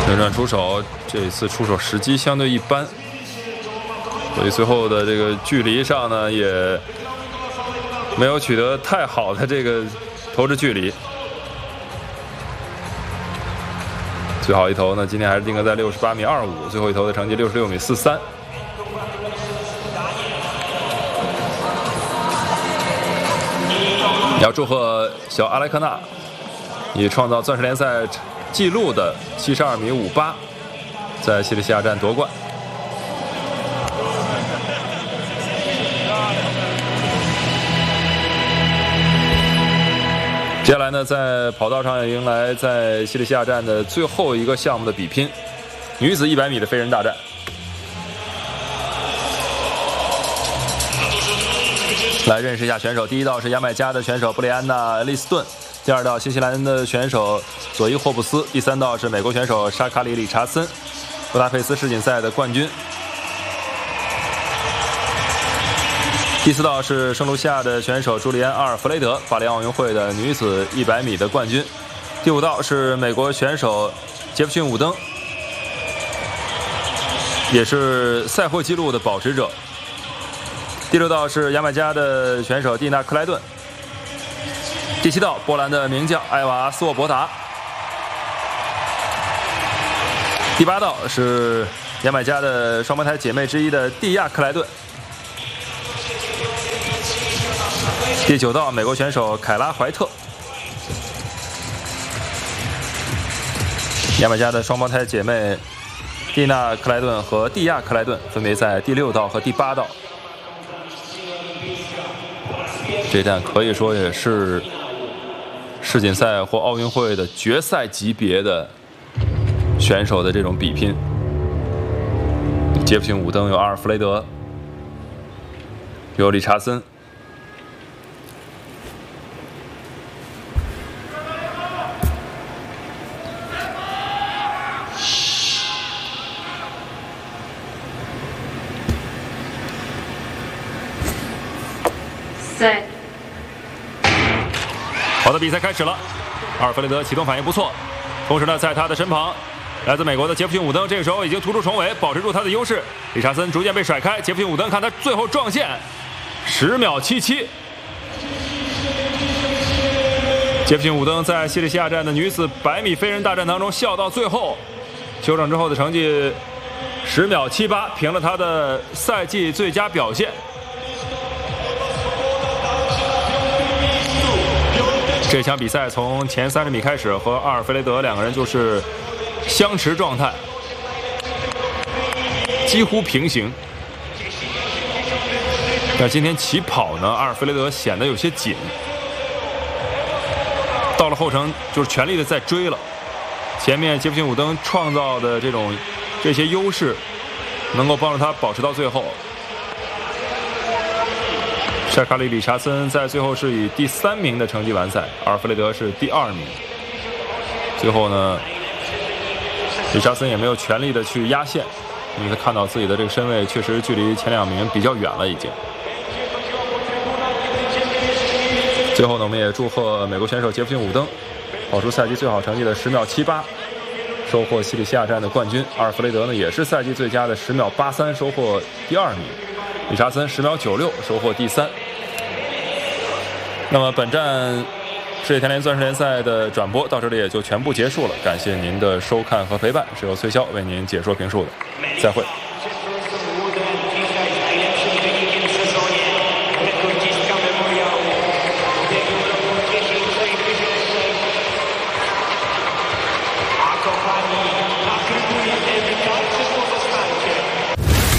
轮转出手，这一次出手时机相对一般，所以最后的这个距离上呢，也没有取得太好的这个投掷距离。最好一投呢，今天还是定格在68.25米，最后一投的成绩66.43米。要祝贺小阿莱克纳以创造钻石联赛纪录的72.58米，在西里西亚站夺冠。接下来呢，在跑道上要迎来在西里西亚站的最后一个项目的比拼，女子100米的飞人大战。来认识一下选手，第一道是牙买加的选手布里安娜·利斯顿，第二道新西兰的选手佐伊·霍布斯，第三道是美国选手沙卡里·理查森，布达佩斯世锦赛的冠军。第四道是圣卢西亚的选手朱利安·阿尔弗雷德，巴黎奥运会的女子100米的冠军。第五道是美国选手杰弗逊·伍登，也是赛会纪录的保持者。第六道是牙买加的选手蒂娜·克莱顿。第七道波兰的名将艾娃·斯沃伯达。第八道是牙买加的双胞胎姐妹之一的蒂亚·克莱顿。第九道美国选手凯拉·怀特。牙买加的双胞胎姐妹蒂娜·克莱顿和蒂亚·克莱顿分别在第6道和第8道。这站可以说也是世锦赛或奥运会的决赛级别的选手的这种比拼。杰弗逊·伍登有阿尔弗雷德，有理查森。好的，比赛开始了。阿尔弗雷德启动反应不错，同时呢，在他的身旁，来自美国的杰弗逊·伍登这个时候已经突出重围，保持住他的优势。理查森逐渐被甩开，杰弗逊·伍登看他最后撞线，10秒77。杰弗逊·伍登在西里西亚站的女子100米飞人大战当中笑到最后，休整之后的成绩10秒78，评了他的赛季最佳表现。这场比赛从前30米开始，和阿尔弗雷德两个人就是相持状态，几乎平行。但今天起跑呢，阿尔弗雷德显得有些紧，到了后程就是全力的在追了。前面杰弗逊·伍登创造的这些优势，能够帮助他保持到最后。沙卡里·理查森在最后是以第3名的成绩完赛，阿尔弗雷德是第2名。最后呢，理查森也没有全力的去压线，因为他看到自己的这个身位确实距离前2名比较远了已经。最后呢，我们也祝贺美国选手杰弗逊·伍登跑出赛季最好成绩的10秒78，收获西里西亚站的冠军。阿尔弗雷德呢，也是赛季最佳的10秒83，收获第2名。理查森10秒96，收获第3。那么本站世界田联钻石联赛的转播到这里也就全部结束了，感谢您的收看和陪伴，是由崔骁为您解说评述的，再会。 Accompagni